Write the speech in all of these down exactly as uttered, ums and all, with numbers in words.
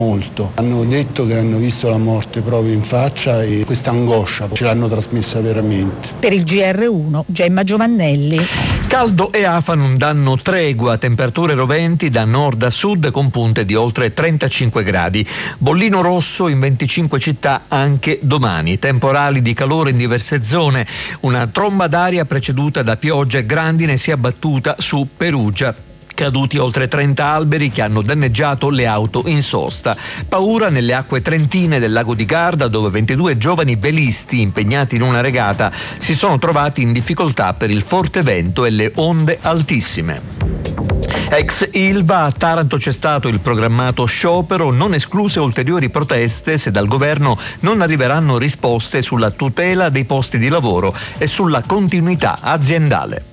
Molto. Hanno detto che hanno visto la morte proprio in faccia e questa angoscia ce l'hanno trasmessa veramente. Per il G R uno, Gemma Giovannelli. Caldo e afa non danno tregua, temperature roventi da nord a sud con punte di oltre trentacinque gradi. Bollino rosso in venticinque città anche domani. Temporali di calore in diverse zone. Una tromba d'aria preceduta da pioggia e grandine si è abbattuta su Perugia. Caduti oltre trenta alberi che hanno danneggiato le auto in sosta. Paura nelle acque trentine del lago di Garda, dove ventidue giovani velisti impegnati in una regata si sono trovati in difficoltà per il forte vento e le onde altissime. Ex Ilva, a Taranto c'è stato il programmato sciopero, non escluse ulteriori proteste se dal governo non arriveranno risposte sulla tutela dei posti di lavoro e sulla continuità aziendale.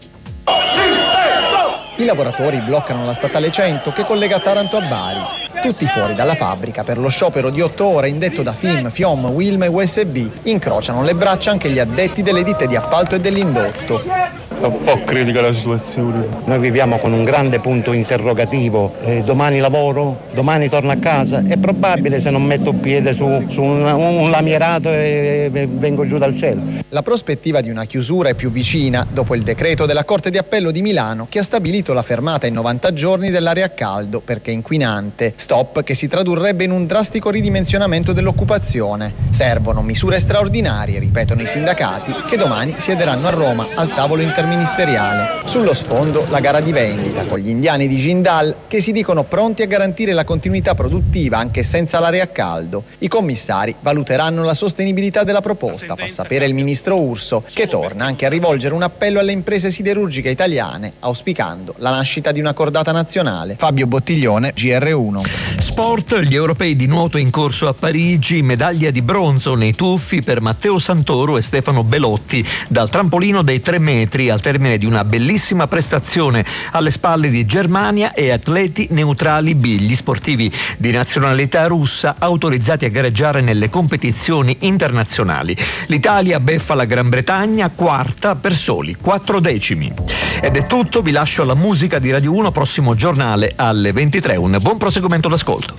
I lavoratori bloccano la statale cento che collega Taranto a Bari. Tutti fuori dalla fabbrica per lo sciopero di otto ore indetto da F I M, FIOM, Wilm e U S B. Incrociano le braccia anche gli addetti delle ditte di appalto e dell'indotto. È un po' critica la situazione. Noi viviamo con un grande punto interrogativo. Eh, domani lavoro? Domani torno a casa? È probabile se non metto piede su, su un, un lamierato e, e vengo giù dal cielo. La prospettiva di una chiusura è più vicina dopo il decreto della Corte di Appello di Milano che ha stabilito la fermata in novanta giorni dell'area a caldo perché inquinante. Stop che si tradurrebbe in un drastico ridimensionamento dell'occupazione. Servono misure straordinarie, ripetono i sindacati, che domani siederanno a Roma al tavolo interministeriale. Sullo sfondo la gara di vendita con gli indiani di Jindal che si dicono pronti a garantire la continuità produttiva anche senza l'area a caldo. I commissari valuteranno la sostenibilità della proposta, fa sapere il ministro Urso, che torna anche a rivolgere un appello alle imprese siderurgiche italiane, auspicando la nascita di una cordata nazionale. Fabio Bottiglione, G R uno. Sport, gli europei di nuoto in corso a Parigi, medaglia di bronzo nei tuffi per Matteo Santoro e Stefano Belotti dal trampolino dei tre metri al termine di una bellissima prestazione alle spalle di Germania e atleti neutrali B, gli sportivi di nazionalità russa autorizzati a gareggiare nelle competizioni internazionali. L'Italia beffa la Gran Bretagna, quarta per soli quattro decimi. Ed è tutto, vi lascio alla musica di Radio uno, prossimo giornale alle ventitré. Un buon proseguimento d'ascolto.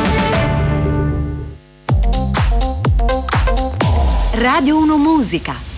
Radio uno Musica.